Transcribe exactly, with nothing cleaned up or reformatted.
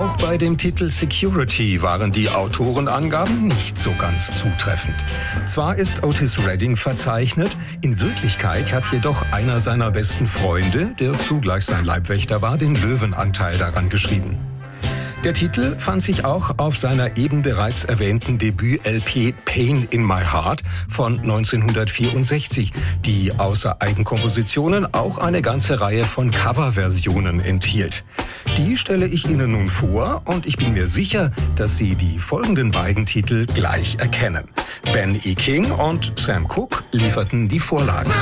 Auch bei dem Titel Security waren die Autorenangaben nicht so ganz zutreffend. Zwar ist Otis Redding verzeichnet, in Wirklichkeit hat jedoch einer seiner besten Freunde, der zugleich sein Leibwächter war, den Löwenanteil daran geschrieben. Der Titel fand sich auch auf seiner eben bereits erwähnten Debüt-L P Pain in My Heart von neunzehnhundertvierundsechzig, die außer Eigenkompositionen auch eine ganze Reihe von Coverversionen enthielt. Die stelle ich Ihnen nun vor und ich bin mir sicher, dass Sie die folgenden beiden Titel gleich erkennen. Ben E. King und Sam Cooke lieferten die Vorlagen.